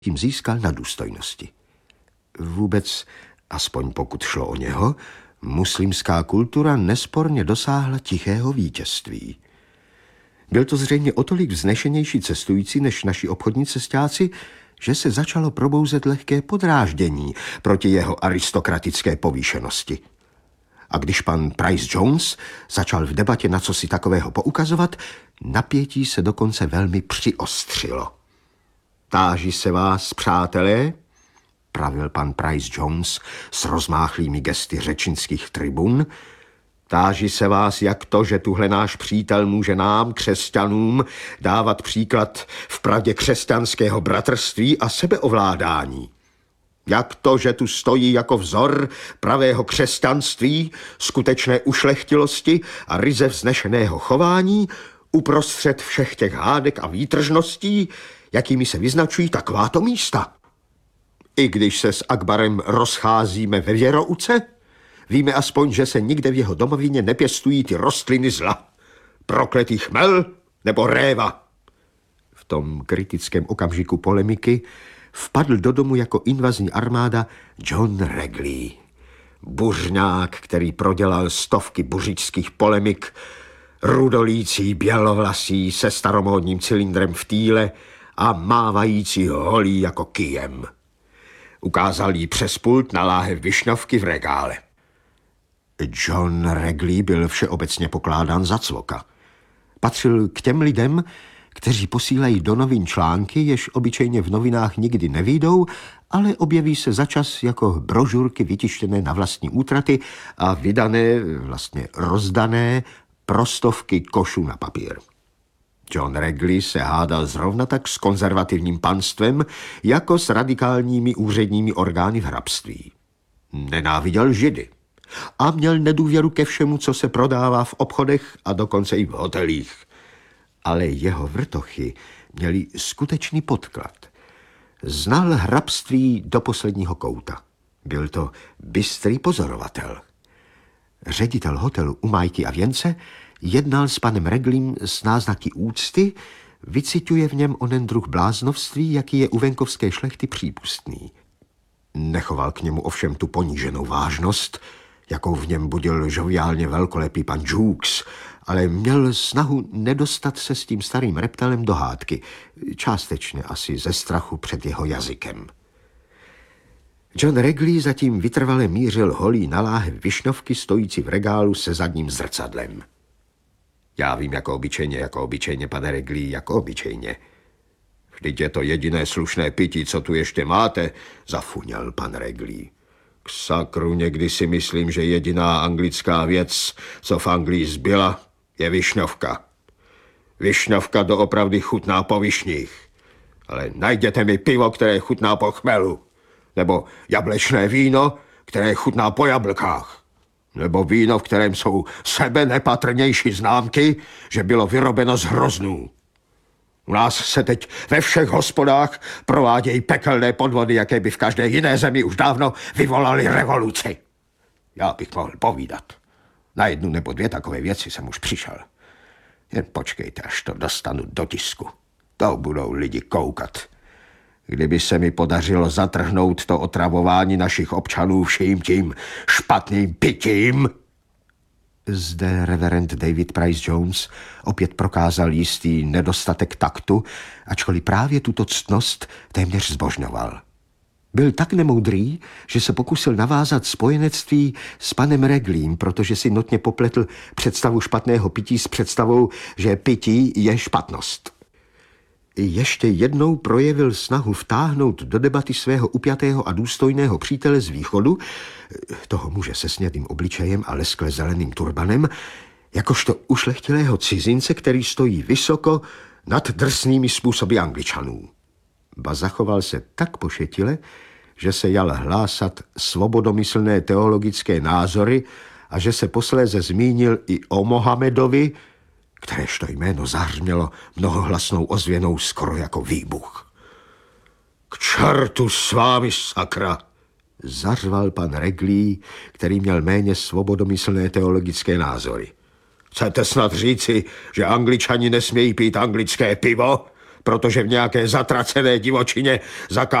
tím získal na důstojnosti. Vůbec, aspoň pokud šlo o něho, muslimská kultura nesporně dosáhla tichého vítězství. Byl to zřejmě o tolik vznešenější cestující než naši obchodní cestáci, že se začalo probouzet lehké podráždění proti jeho aristokratické povýšenosti. A když pan Price Jones začal v debatě na cosi takového poukazovat, napětí se dokonce velmi přiostřilo. Táži se vás, přátelé, pravil pan Price Jones s rozmáchlými gesty řečnických tribun, táži se vás, jak to, že tuhle náš přítel může nám, křesťanům, dávat příklad v pravdě křesťanského bratrství a sebeovládání. Jak to, že tu stojí jako vzor pravého křesťanství, skutečné ušlechtilosti a ryze vznešeného chování, uprostřed všech těch hádek a výtržností, jakými se vyznačují takováto místa. I když se s Akbarem rozcházíme ve věrouce, víme aspoň, že se nikde v jeho domovině nepěstují ty rostliny zla. Prokletý chmel nebo réva. V tom kritickém okamžiku polemiky vpadl do domu jako invazní armáda John Regley. Buřňák, který prodělal stovky buřičských polemik, rudolící bělovlasí se staromódním cylindrem v týle a mávající holí jako kyjem. Ukázal jí přes pult na láhev višňovky v regále. John Regley byl všeobecně pokládán za cvoka. Patřil k těm lidem, kteří posílají do novin články, jež obyčejně v novinách nikdy nevyjdou, ale objeví se začas jako brožurky vytištěné na vlastní útraty a vydané, vlastně rozdané, prostovky košů na papír. John Regley se hádal zrovna tak s konzervativním panstvem, jako s radikálními úředními orgány v hrabství. Nenáviděl Židy a měl nedůvěru ke všemu, co se prodává v obchodech a dokonce i v hotelích. Ale jeho vrtochy měli skutečný podklad. Znal hrabství do posledního kouta. Byl to bystrý pozorovatel. Ředitel hotelu u Majky a Věnce jednal s panem Regleym s náznaky úcty, vyciťuje v něm onen druh bláznovství, jaký je u venkovské šlechty přípustný. Nechoval k němu ovšem tu poníženou vážnost, jakou v něm budil žoviálně velkolepý pan Jukes, ale měl snahu nedostat se s tím starým reptelem do hádky, částečně asi ze strachu před jeho jazykem. John Regley zatím vytrvale mířil holí na láhev višňovky stojící v regálu se zadním zrcadlem. Já vím, jako obyčejně, pane Regley, jako obyčejně. Vždyť je to jediné slušné pití, co tu ještě máte, zafuněl pan Regley. K sakru, někdy si myslím, že jediná anglická věc, co v Anglii zbyla, je višňovka. Višňovka doopravdy chutná po višních. Ale najděte mi pivo, které chutná po chmelu. Nebo jablečné víno, které chutná po jablkách. Nebo víno, v kterém jsou sebe nepatrnější známky, že bylo vyrobeno z hroznů. U nás se teď ve všech hospodách provádějí pekelné podvody, jaké by v každé jiné zemi už dávno vyvolaly revoluci. Já bych mohl povídat. Na jednu nebo dvě takové věci jsem už přišel. Jen počkejte, až to dostanu do tisku. To budou lidi koukat. Kdyby se mi podařilo zatrhnout to otravování našich občanů vším tím špatným pitím. Zde reverend David Price Jones opět prokázal jistý nedostatek taktu, ačkoliv právě tuto ctnost téměř zbožňoval. Byl tak nemoudrý, že se pokusil navázat spojenectví s panem Regleym, protože si notně popletl představu špatného pití s představou, že pití je špatnost. Ještě jednou projevil snahu vtáhnout do debaty svého upjatého a důstojného přítele z východu, toho muže se snědým obličejem a leskle zeleným turbanem, jakožto ušlechtilého cizince, který stojí vysoko nad drsnými způsoby Angličanů. Ba zachoval se tak pošetile, že se jal hlásat svobodomyslné teologické názory a že se posléze zmínil i o Mohamedovi, kteréžto jméno zahřmělo mnohohlasnou ozvěnou skoro jako výbuch. K čertu s vámi, sakra, zařval pan Regley, který měl méně svobodomyslné teologické názory. Chcete snad říci, že Angličani nesmějí pít anglické pivo? protože v nějaké zatracené divočině